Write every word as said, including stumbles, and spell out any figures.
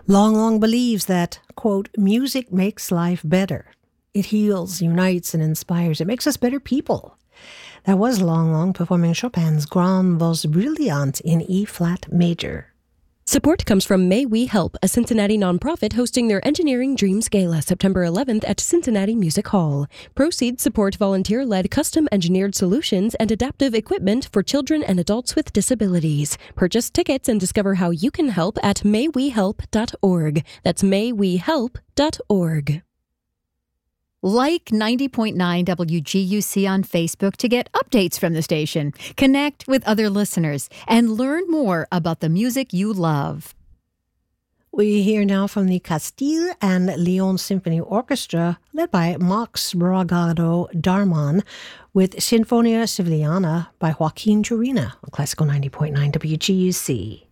Long Long believes that, quote, music makes life better. It heals, unites, and inspires. It makes us better people. That was Long Long performing Chopin's Grand Valse Brillante in E-flat major. Support comes from May We Help, a Cincinnati nonprofit hosting their Engineering Dreams Gala September eleventh at Cincinnati Music Hall. Proceeds support volunteer-led custom-engineered solutions and adaptive equipment for children and adults with disabilities. Purchase tickets and discover how you can help at may we help dot org. That's may we help dot org. Like ninety point nine W G U C on Facebook to get updates from the station, connect with other listeners, and learn more about the music you love. We hear now from the Castile and Leon Symphony Orchestra, led by Max Bragado Darman, with Sinfonia Sevillana by Joaquin Turina on Classical ninety point nine W G U C.